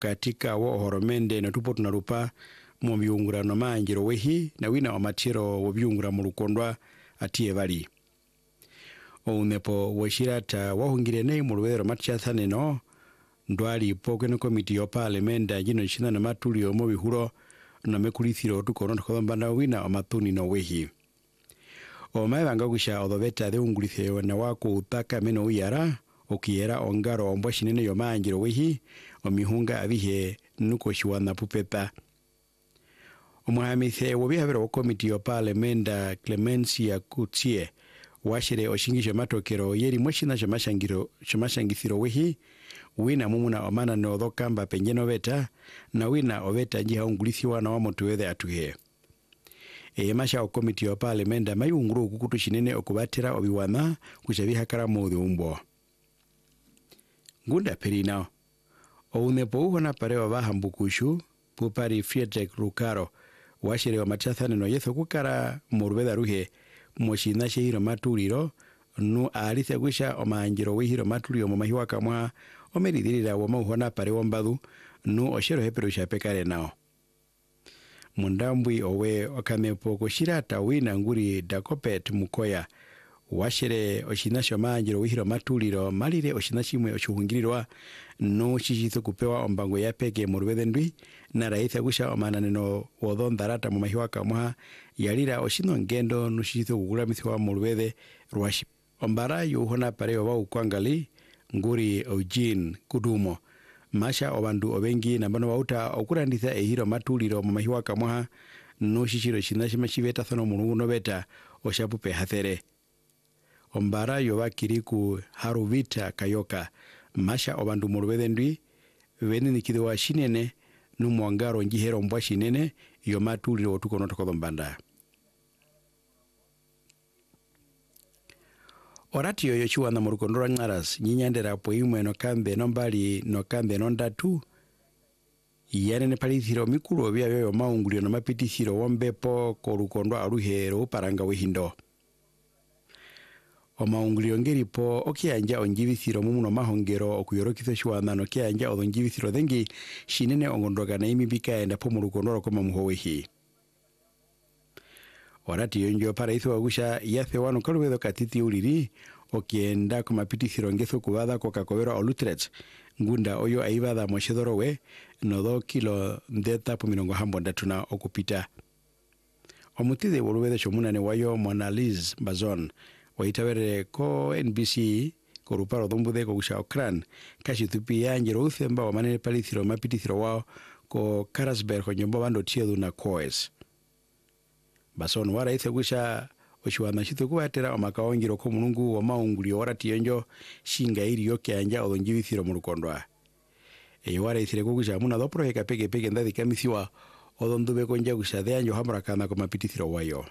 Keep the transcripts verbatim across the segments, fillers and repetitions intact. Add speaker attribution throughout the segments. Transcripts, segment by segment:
Speaker 1: katika wo horomende na tupo tunarupa mu byungurano manjiro wehi na wina wa matiro wo byungura mu rukondwa atiye bali ounepo washirata wahungirene mu rwero matchathane no ndwali poke no komiti yo parliament jino china na matulio mo bihuro no mekulithiro tukono tkombana wina wa matuni no wehi o maibanga gusha odobeta de ungulitheo na wako utaka meno uyara okiera ongaro ombwa shinene yo manjiro wehi omihunga abihe nuko shiwana pupepa omuhamithe wobihabera wo komiti yo parliament Clemencia Kutie washire oshingisho matokero yeri mwashina chamashangiro chamashangithiro wehi wina mumuna omana no dhokamba penjeno beta na wina obeta njiha ungulithiwa na wamotuwethe atuhe e masha o komiti yo parliament mayunguru kukutu shinene okubatira obiwana kushabihakara mudhi umbo ngunda perina ounepo uhona pareo bahambukushu pupari Friedrich Rukaro washire wa machathane no yetho kukara murubeda ruhe moshina shehiro matuliro nu alithe gusha omanjiro wehiro matuliro mu mahiwa kamwa omeridirira wa mahona pare wombadu nu oshero hepero shapekare nao mundambwi owe okamepo koshirata wina nguri Dakopet Mukoya washire oshinasho manjiro wehiro matuliro malire oshinashimwe oshuhungirirwa no shishitho kupewa ombango ya peke murubede ndwi na raitha gusha omananeno wodondarata mu mahiwa kamwa yalira oshino ngendo no shishitho kugula mithiwa murubede rwashi ombara yuhona pareo wa ukwangali nguri Eugene Kudumo masha obandu obengi nambano bauta okuranditha ehiro matuliro mu mahiwa kamwa no shishiro shinashima shibeta thono mungu no beta oshapupe hathere ombara yoba kiriku Haruvita Kayoka masha obandu murubede ndwi bene nikidewa shinene numwangaro njihero mbwa shinene yo matuliro otukono tokodombanda orati yo yochiwa na murukondora ngaras nyinyandera po imwe no kambe no mbali no kambe no ndatu yane ne palithiro mikulu obya yo maungulio no mapitithiro wombepo ko rukondwa aruhero paranga wehindo o maungulio ngeripo okiyanja onjibithiro mumuno mahongero okuyorokitho shwana no kiyanja odonjibithiro dengi shinene ongondoga na imibika enda po murukondora ko mamuhowehi orati yonjo para itho agusha yafe wano kalubedo katiti uliri okienda ko mapitithiro ngetho kubada ko kakobero olutret ngunda oyo aibada moshedorowe no do kilo ndeta po mirongo hambo ndatuna okupita omutide wolubedo shomunane wayo Monalise Bazon waitabere ko N B C ko ruparo dombude ko gusha okran kashi tupi yanjero uthemba wa manene palithiro mapitithiro wao ko Karasberg ko nyombo bando tiedu na koes Bason wara ithe gusha oshiwana shito kubatera omakaongiro ko munungu wa maungulio warati yonjo shinga iri yoke anja odonjibithiro mu rukondwa e wara ithire ko gusha muna do projeka peke peke ndadi kamithiwa odondube ko nja gusha de anjo hamrakana ko mapitithiro wayo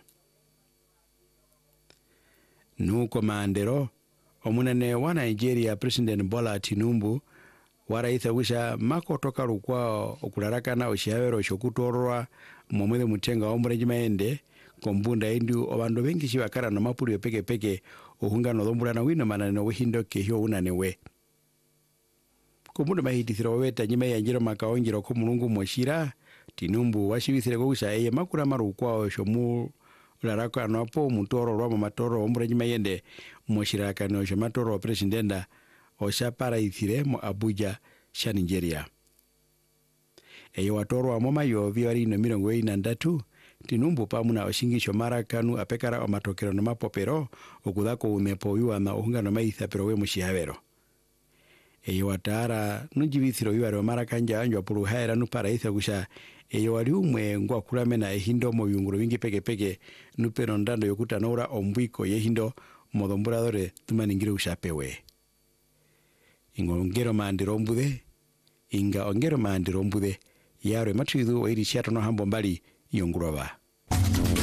Speaker 1: nuko maandero omunene wa Nigeria President Bola Tinubu wara ithe gusha mako toka rukwa okularakana oshiavero shokutorwa momwede mutenga omreji maende kombunda indu obando bengi shibakara no mapuri peke peke ohungano dombura na wino manano wehindo kehyo unanewe kombunda mahitithiro weta nyima yanjiro makaongiro ko mulungu moshira Tinumbu washibithire gusha eye makura marukwa shomu laraka no apo mutoro rwa matoro omreji mayende moshira kano shomatoro presidenta osha para ithire mo Abuja sha Nigeria eyo watoro amoma yo viwari no mirongo ina ndatu Tinumbu pamuna oshingisho mara kanu apekara omatokero no mapopero okudako umepo yuana ohungano maitha pero we mushihavero eyo watara nujibithiro yuaro mara kanja anjo apuru haera nu para itha gusha eyo wali umwe ngwa kulamena ehindo mo yunguro wingi peke peke nupero ndando yokuta nora ombwiko yehindo modomburadore tumaningire ushapewe ingongero mandiro mbude inga ongero mandiro mbude yaro matuidu oiri shato no hambo mbali yonguroba